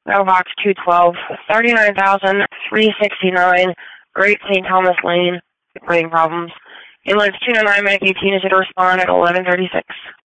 Mailbox 212, 39,369, Great St. Thomas Lane, rain problems. Ambulance 299 Medic 18 is to respond at 11:36.